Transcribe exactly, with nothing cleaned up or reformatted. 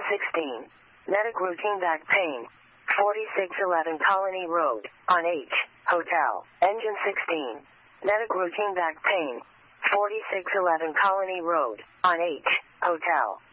sixteen. Medic routine back pain. forty-six eleven Colony Road, on H, Hotel. Engine sixteen. Medic routine back pain. forty-six eleven Colony Road, on H, Hotel.